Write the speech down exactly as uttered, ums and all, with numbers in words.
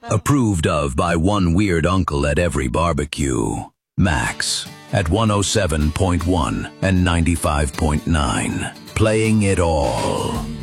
Approved of by one weird uncle at every barbecue. Max at one oh seven point one and ninety-five point nine. Playing it all.